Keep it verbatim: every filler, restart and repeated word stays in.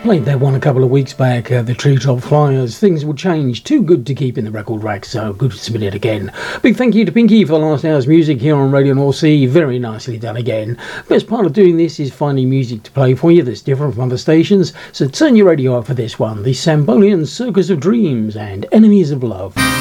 Played that one a couple of weeks back, uh, the Treetop Flyers. Things will change. Too good to keep in the record rack, so good to submit it again. Big thank you to Pinky for the last hour's music here on Radio North Sea. Very nicely done again. Best part of doing this is finding music to play for you that's different from other stations, so turn your radio up for this one. The Sambolian Circus of Dreams and Enemies of Love.